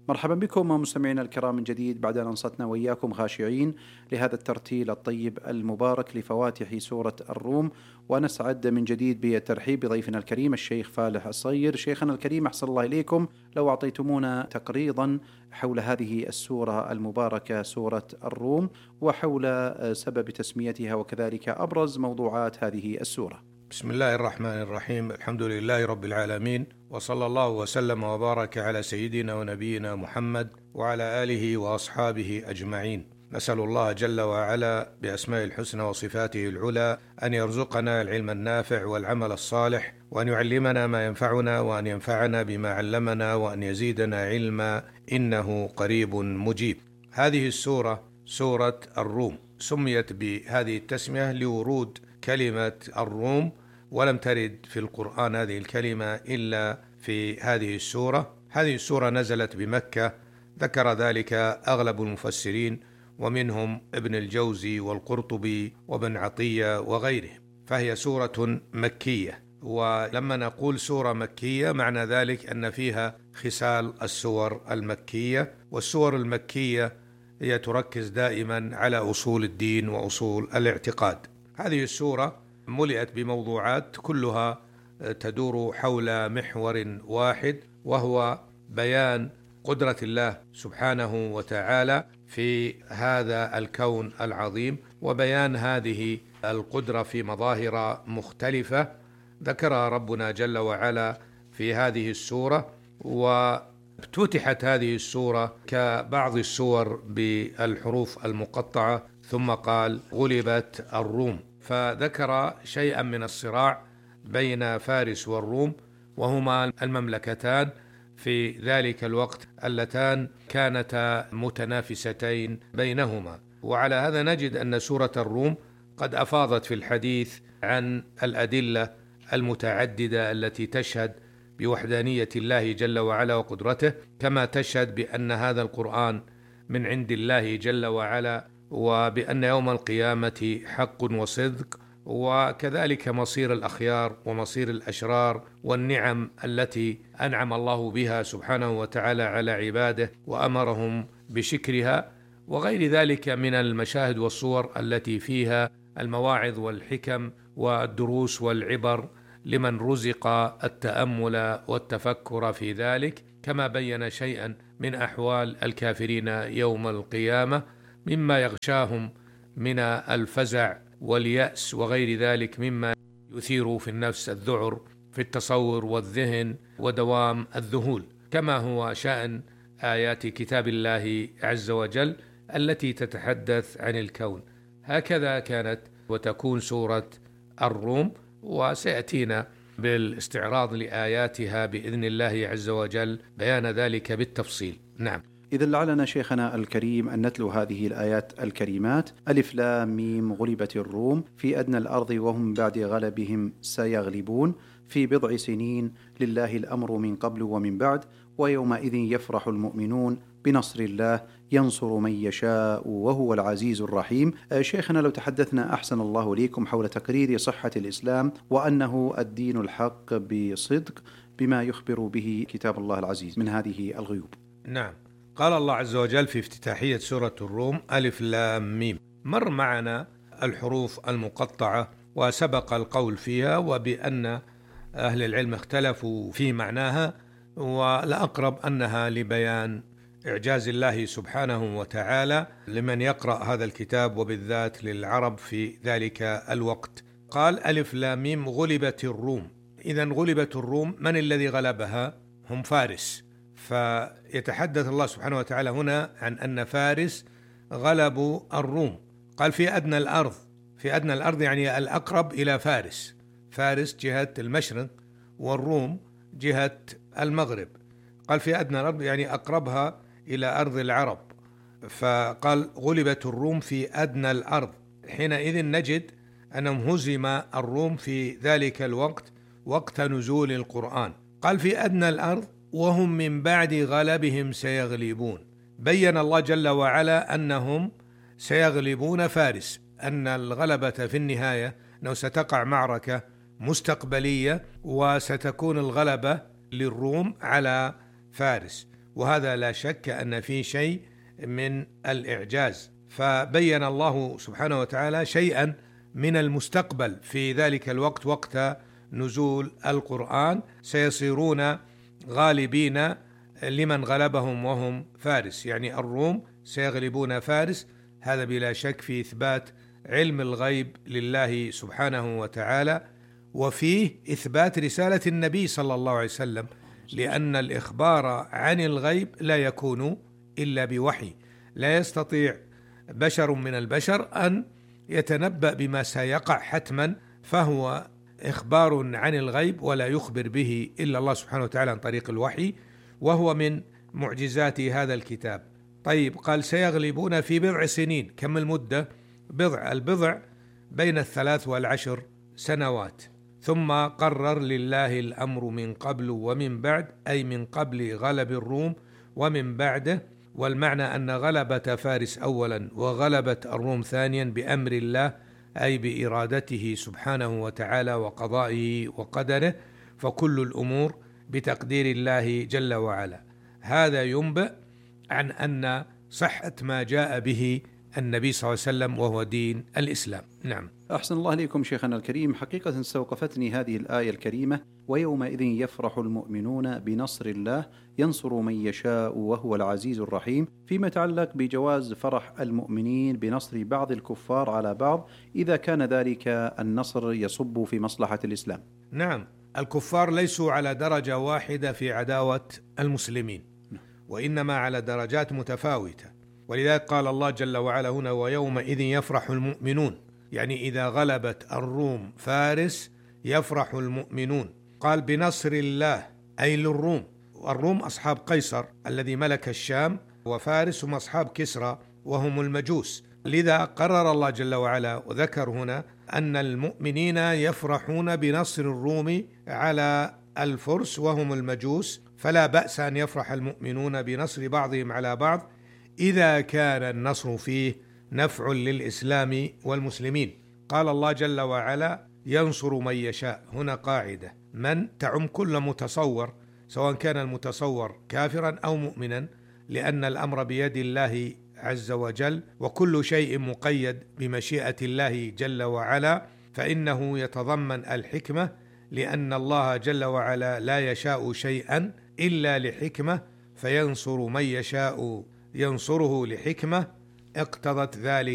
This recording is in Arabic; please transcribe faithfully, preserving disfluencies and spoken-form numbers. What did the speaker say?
مرحبا بكم مستمعينا الكرام من جديد بعد أن أنصتنا وإياكم خاشعين لهذا الترتيل الطيب المبارك لفواتح سورة الروم، ونسعد من جديد بالترحيب بضيفنا الكريم الشيخ فالح الصير. شيخنا الكريم أحسن الله إليكم، لو أعطيتمونا تقريضا حول هذه السورة المباركة سورة الروم وحول سبب تسميتها وكذلك أبرز موضوعات هذه السورة. بسم الله الرحمن الرحيم، الحمد لله رب العالمين، وصلى الله وسلم وبارك على سيدنا ونبينا محمد وعلى آله وأصحابه أجمعين. نسأل الله جل وعلا بأسماء الحسنى وصفاته العلى أن يرزقنا العلم النافع والعمل الصالح، وأن يعلمنا ما ينفعنا، وأن ينفعنا بما علمنا، وأن يزيدنا علما، إنه قريب مجيب. هذه السورة سورة الروم سميت بهذه التسمية لورود كلمة الروم، ولم ترد في القرآن هذه الكلمة إلا في هذه السورة. هذه السورة نزلت بمكة، ذكر ذلك أغلب المفسرين، ومنهم ابن الجوزي والقرطبي وابن عطية وغيره، فهي سورة مكية. ولما نقول سورة مكية معنى ذلك أن فيها خصال السور المكية، والسور المكية هي تركز دائما على أصول الدين وأصول الاعتقاد. هذه السورة ملئت بموضوعات كلها تدور حول محور واحد، وهو بيان قدرة الله سبحانه وتعالى في هذا الكون العظيم، وبيان هذه القدرة في مظاهر مختلفة ذكرها ربنا جل وعلا في هذه السورة. وافتتحت هذه السورة كبعض السور بالحروف المقطعة، ثم قال غلبت الروم، فذكر شيئا من الصراع بين فارس والروم، وهما المملكتان في ذلك الوقت اللتان كانتا متنافستين بينهما. وعلى هذا نجد أن سورة الروم قد أفاضت في الحديث عن الأدلة المتعددة التي تشهد بوحدانية الله جل وعلا وقدرته، كما تشهد بأن هذا القرآن من عند الله جل وعلا، وبأن يوم القيامة حق وصدق، وكذلك مصير الأخيار ومصير الأشرار، والنعم التي أنعم الله بها سبحانه وتعالى على عباده وأمرهم بشكرها، وغير ذلك من المشاهد والصور التي فيها المواعظ والحكم والدروس والعبر لمن رزق التأمل والتفكر في ذلك، كما بين شيئا من أحوال الكافرين يوم القيامة مما يغشاهم من الفزع واليأس وغير ذلك مما يثير في النفس الذعر في التصور والذهن ودوام الذهول، كما هو شأن آيات كتاب الله عز وجل التي تتحدث عن الكون. هكذا كانت وتكون سورة الروم، وسيأتينا بالاستعراض لآياتها بإذن الله عز وجل بيان ذلك بالتفصيل. نعم. إذن لعلنا شيخنا الكريم أن نتلو هذه الآيات الكريمات: ألف لام ميم غلبت الروم في أدنى الأرض وهم بعد غلبهم سيغلبون في بضع سنين لله الأمر من قبل ومن بعد ويومئذ يفرح المؤمنون بنصر الله ينصر من يشاء وهو العزيز الرحيم. شيخنا لو تحدثنا أحسن الله ليكم حول تقرير صحة الإسلام وأنه الدين الحق بصدق بما يخبر به كتاب الله العزيز من هذه الغيوب. نعم. قال الله عز وجل في افتتاحية سورة الروم: ألف لام ميم. مر معنا الحروف المقطعة وسبق القول فيها، وبأن أهل العلم اختلفوا في معناها، والأقرب أنها لبيان إعجاز الله سبحانه وتعالى لمن يقرأ هذا الكتاب، وبالذات للعرب في ذلك الوقت. قال ألف لام ميم غلبت الروم. إذن غلبت الروم، من الذي غلبها؟ هم فارس. فيتحدث الله سبحانه وتعالى هنا عن أن فارس غلبوا الروم. قال في أدنى الأرض. في أدنى الأرض يعني الأقرب إلى فارس. فارس جهة المشرق والروم جهة المغرب. قال في أدنى الأرض يعني أقربها إلى أرض العرب، فقال غلبت الروم في أدنى الأرض. حينئذ نجد أنهم هزم الروم في ذلك الوقت وقت نزول القرآن. قال في أدنى الأرض وهم من بعد غلبهم سيغلبون. بين الله جل وعلا أنهم سيغلبون فارس، أن الغلبة في النهاية أنه ستقع معركة مستقبلية وستكون الغلبة للروم على فارس. وهذا لا شك أن فيه شيء من الإعجاز. فبين الله سبحانه وتعالى شيئا من المستقبل في ذلك الوقت، وقت نزول القرآن، سيصيرون غالبين لمن غلبهم وهم فارس، يعني الروم سيغلبون فارس. هذا بلا شك في إثبات علم الغيب لله سبحانه وتعالى، وفيه إثبات رسالة النبي صلى الله عليه وسلم، لأن الإخبار عن الغيب لا يكون إلا بوحي. لا يستطيع بشر من البشر أن يتنبأ بما سيقع حتما، فهو إخبار عن الغيب ولا يخبر به إلا الله سبحانه وتعالى عن طريق الوحي، وهو من معجزات هذا الكتاب. طيب، قال سيغلبون في بضع سنين. كم المدة؟ بضع، البضع بين الثلاث والعشر سنوات. ثم قرر لله الأمر من قبل ومن بعد، أي من قبل غلب الروم ومن بعده. والمعنى أن غلبة فارس أولا وغلبة الروم ثانيا بأمر الله، أي بإرادته سبحانه وتعالى وقضائه وقدره، فكل الأمور بتقدير الله جل وعلا. هذا ينبئ عن أن صحة ما جاء به النبي صلى الله عليه وسلم، وهو دين الإسلام. نعم. أحسن الله إليكم شيخنا الكريم. حقيقة استوقفتني هذه الآية الكريمة: ويومئذ يفرح المؤمنون بنصر الله ينصر من يشاء وهو العزيز الرحيم، فيما يتعلق بجواز فرح المؤمنين بنصر بعض الكفار على بعض إذا كان ذلك النصر يصب في مصلحة الإسلام. نعم، الكفار ليسوا على درجة واحدة في عداوة المسلمين، وإنما على درجات متفاوتة. ولذلك قال الله جل وعلا هنا: ويومئذ يفرح المؤمنون، يعني إذا غلبت الروم فارس يفرح المؤمنون. قال بنصر الله أي للروم، والروم أصحاب قيصر الذي ملك الشام، وفارس هم أصحاب كسرى وهم المجوس. لذا قرر الله جل وعلا وذكر هنا أن المؤمنين يفرحون بنصر الروم على الفرس وهم المجوس، فلا بأس أن يفرح المؤمنون بنصر بعضهم على بعض إذا كان النصر فيه نفع للإسلام والمسلمين. قال الله جل وعلا: ينصر من يشاء. هنا قاعدة: من تعم كل متصور، سواء كان المتصور كافرا أو مؤمنا، لأن الأمر بيد الله عز وجل، وكل شيء مقيد بمشيئة الله جل وعلا، فإنه يتضمن الحكمة، لأن الله جل وعلا لا يشاء شيئا إلا لحكمة، فينصر من يشاء ينصره لحكمة اقتضت ذلك